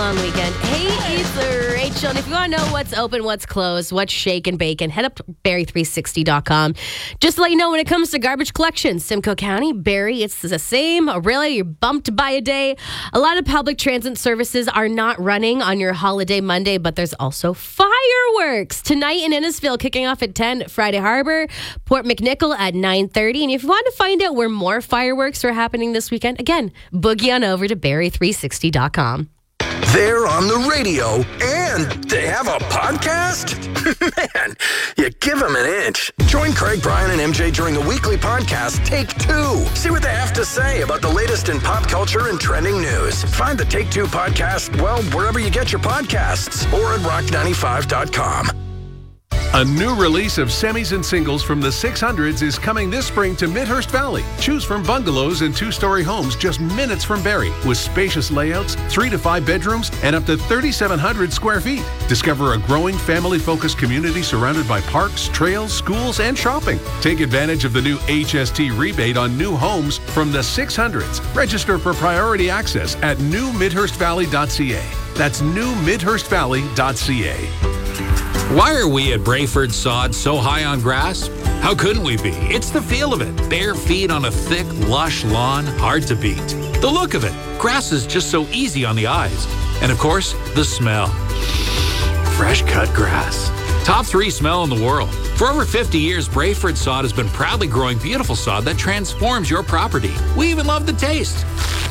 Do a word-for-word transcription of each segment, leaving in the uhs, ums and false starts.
long weekend. Hey, it's Rachel. And if you want to know what's open, what's closed, what's shake and bake, head up to Barrie three sixty dot com. Just to let you know, when it comes to garbage collection, Simcoe County, Barrie, it's the same. Really, you're bumped by a day. A lot of public transit services are not running on your holiday Monday, but there's also fireworks. Tonight in Innisfil, kicking off at ten, Friday Harbor, Port McNichol at nine thirty. And if you want to find out where more fireworks are happening this weekend, again, boogie on over to Barrie three sixty dot com. They're on the radio, and they have a podcast? Man, you give them an inch. Join Craig, Brian, and M J during the weekly podcast, Take Two. See what they have to say about the latest in pop culture and trending news. Find the Take Two podcast, well, wherever you get your podcasts, or at rock ninety-five dot com. A new release of semis and singles from the six hundreds is coming this spring to Midhurst Valley. Choose from bungalows and two-story homes just minutes from Barrie, with spacious layouts, three to five bedrooms, and up to thirty-seven hundred square feet. Discover a growing family-focused community surrounded by parks, trails, schools, and shopping. Take advantage of the new H S T rebate on new homes from the six hundreds. Register for priority access at new midhurst valley dot c a. That's new midhurst valley dot c a. Why are we at Brayford Sod so high on grass? How couldn't we be? It's the feel of it. Bare feet on a thick, lush lawn, hard to beat. The look of it. Grass is just so easy on the eyes. And of course, the smell. Fresh cut grass. Top three smell in the world. For over fifty years, Brayford Sod has been proudly growing beautiful sod that transforms your property. We even love the taste.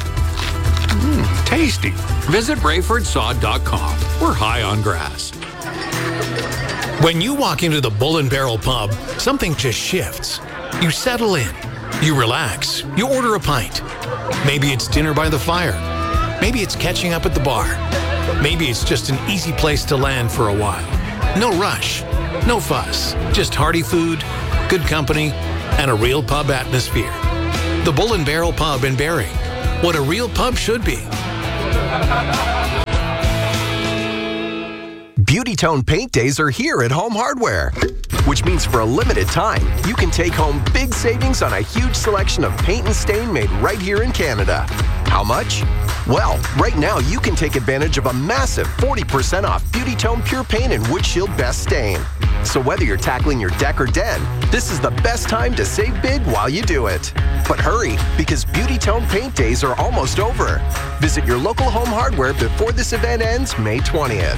Mmm, tasty. Visit brayford sod dot com. We're high on grass. When you walk into the Bull and Barrel pub, something just shifts. You settle in. You relax. You order a pint. Maybe it's dinner by the fire. Maybe it's catching up at the bar. Maybe it's just an easy place to land for a while. No rush. No fuss. Just hearty food, good company, and a real pub atmosphere. The Bull and Barrel Pub in Barrie. What a real pub should be. Beauty Tone Paint Days are here at Home Hardware, which means for a limited time, you can take home big savings on a huge selection of paint and stain made right here in Canada. How much? Well, right now you can take advantage of a massive forty percent off Beauty Tone Pure Paint and Windshield Best Stain. So whether you're tackling your deck or den, this is the best time to save big while you do it. But hurry, because Beauty Tone Paint Days are almost over. Visit your local Home Hardware before this event ends May twentieth.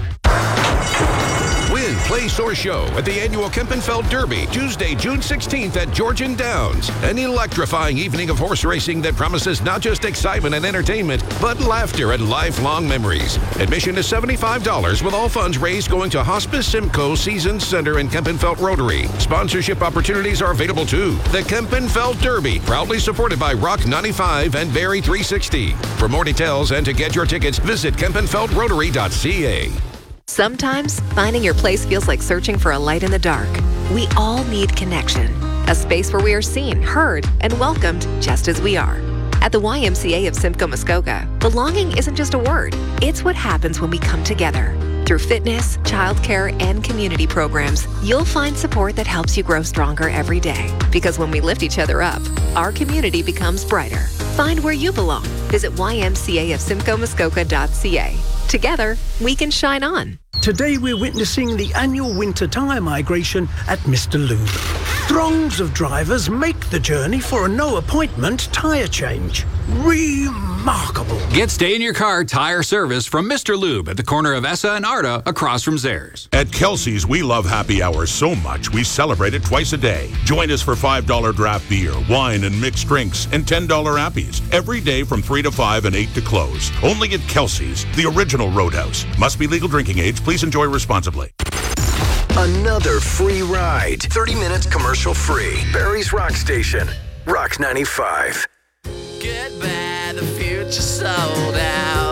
Win, place, or show at the annual Kempenfeld Derby, Tuesday, June sixteenth at Georgian Downs. An electrifying evening of horse racing that promises not just excitement and entertainment, but laughter and lifelong memories. Admission is seventy-five dollars, with all funds raised going to Hospice Simcoe Seasons Center and Kempenfeld Rotary. Sponsorship opportunities are available too. The Kempenfeld Derby, proudly supported by Rock ninety-five and Barrie three sixty. For more details and to get your tickets, visit kempenfeld rotary dot c a. Sometimes, finding your place feels like searching for a light in the dark. We all need connection, a space where we are seen, heard, and welcomed just as we are. At the Y M C A of Simcoe Muskoka, belonging isn't just a word. It's what happens when we come together. Through fitness, childcare, and community programs, you'll find support that helps you grow stronger every day. Because when we lift each other up, our community becomes brighter. Find where you belong. Visit y m c a of simcoe muskoka dot c a. Together, we can shine on. Today we're witnessing the annual winter tyre migration at Mister Lube. Throngs of drivers make the journey for a no-appointment tyre change. Remarkable. Get stay-in-your-car tire service from Mister Lube at the corner of Essa and Arda across from Zares. At Kelsey's, we love happy hours so much we celebrate it twice a day. Join us for five dollars draft beer, wine, and mixed drinks, and ten dollars appies every day from three to five and eight to close. Only at Kelsey's, the original Roadhouse. Must be legal drinking age. Please enjoy responsibly. Another free ride. thirty minutes commercial free. Barrie's Rock Station. Rock ninety-five. Goodbye, the future sold out.